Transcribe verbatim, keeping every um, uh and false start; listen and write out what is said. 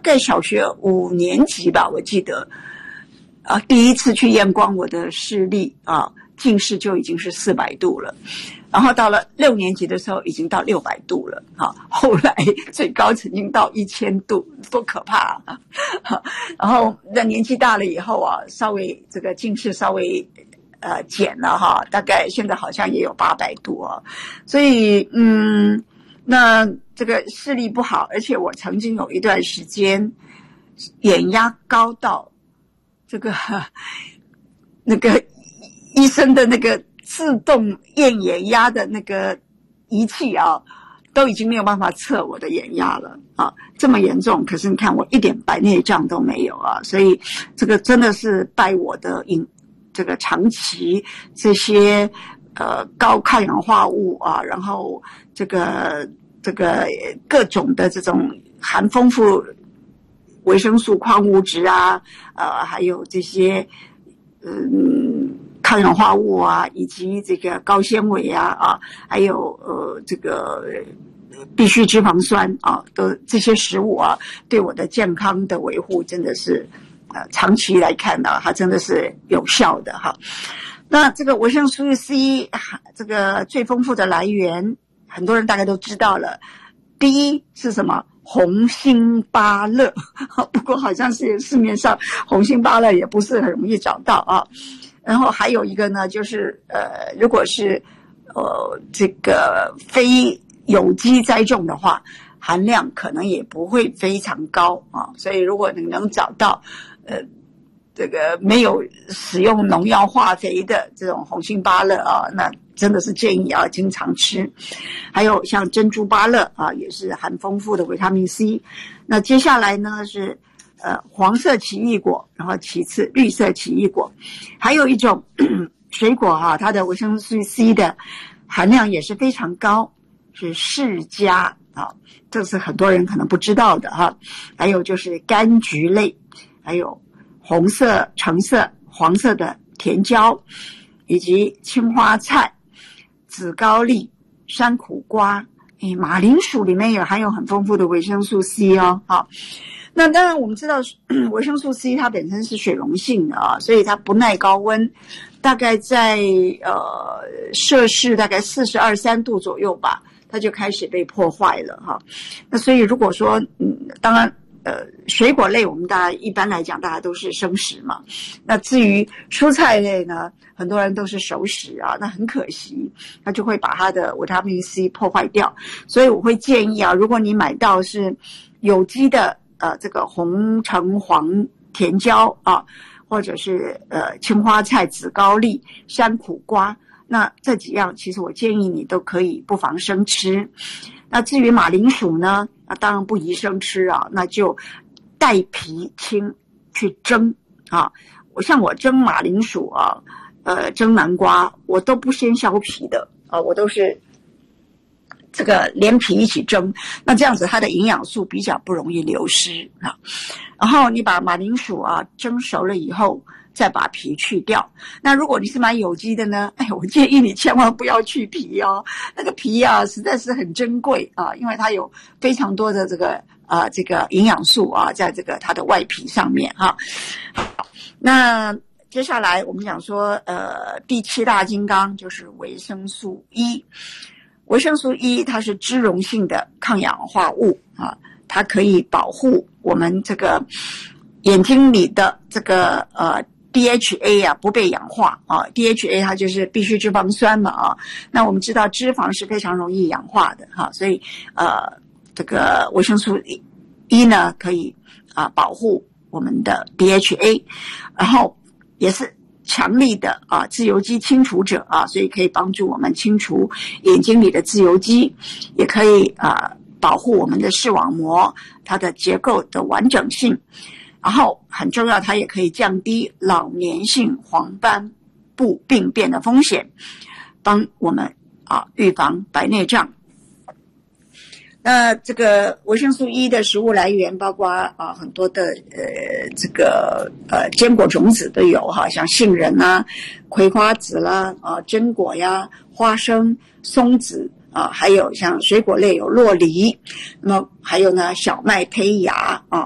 概小学五年级吧，我记得啊，第一次去验光我的视力啊，近视就已经是四百度了。然后到了六年级的时候，已经到六百度了啊！后来最高曾经到一千度，多可怕啊！然后那年纪大了以后啊，稍微这个近视稍微呃减了哈，大概现在好像也有八百度啊。所以嗯，那这个视力不好，而且我曾经有一段时间眼压高到这个那个医生的那个自动验眼压的那个仪器啊，都已经没有办法测我的眼压了啊，这么严重。可是你看我一点白内障都没有啊，所以这个真的是拜我的饮这个长期这些呃高抗氧化物啊，然后这个这个各种的这种含丰富维生素、矿物质啊，呃，还有这些嗯。抗氧化物啊，以及这个高纤维啊啊，还有呃这个必需脂肪酸啊，都这些食物啊，对我的健康的维护真的是呃长期来看呢、啊，它真的是有效的哈。那这个维生素 C 这个最丰富的来源，很多人大概都知道了。第一是什么？红心芭乐，不过好像是市面上红心芭乐也不是很容易找到啊。然后还有一个呢，就是呃，如果是呃这个非有机栽种的话，含量可能也不会非常高啊。所以如果你能找到呃这个没有使用农药化肥的这种红心芭乐啊，那真的是建议要经常吃。还有像珍珠芭乐啊，也是含丰富的维他命 C。那接下来呢是呃，黄色奇异果，然后其次绿色奇异果，还有一种水果哈、啊，它的维生素 C 的含量也是非常高，是释迦啊，这是很多人可能不知道的哈、啊。还有就是柑橘类，还有红色、橙色、黄色的甜椒，以及青花菜、紫高丽、山苦瓜，诶，马铃薯里面也含有很丰富的维生素 C 哦，好。那当然我们知道维生素 C 它本身是水溶性的啊，所以它不耐高温，大概在呃摄氏大概四十二三度左右吧，它就开始被破坏了哈。那所以如果说嗯，当然呃水果类我们大家一般来讲大家都是生食嘛，那至于蔬菜类呢，很多人都是熟食啊，那很可惜，它就会把它的维他命 C 破坏掉。所以我会建议啊，如果你买到是有机的呃，这个红橙黄甜椒啊，或者是呃青花菜、紫高丽、山苦瓜，那这几样其实我建议你都可以不妨生吃。那至于马铃薯呢，那当然不宜生吃啊，那就带皮清去蒸啊。我像我蒸马铃薯啊，呃蒸南瓜，我都不先削皮的啊，我都是这个连皮一起蒸，那这样子它的营养素比较不容易流失啊。然后你把马铃薯啊蒸熟了以后，再把皮去掉。那如果你是买有机的呢，哎，我建议你千万不要去皮哦，那个皮啊实在是很珍贵啊，因为它有非常多的这个啊这个营养素啊，在这个它的外皮上面哈。好，那接下来我们讲说呃第七大金刚就是维生素 E。维生素 E 它是脂溶性的抗氧化物啊，它可以保护我们这个眼睛里的这个呃 D H A 啊不被氧化啊 ，D H A 它就是必需脂肪酸嘛啊。那我们知道脂肪是非常容易氧化的哈、啊，所以呃这个维生素 E 呢可以啊保护我们的 D H A， 然后也是强力的啊自由基清除者啊，所以可以帮助我们清除眼睛里的自由基，也可以啊保护我们的视网膜它的结构的完整性。然后很重要，它也可以降低老年性黄斑部病变的风险，帮我们啊预防白内障。那这个维生素 E 的食物来源包括啊很多的呃这个呃坚果种子都有哈，像杏仁啊、葵花籽啦、啊榛果呀、花生、松子啊，还有像水果类有洛梨，那么还有呢小麦胚芽啊。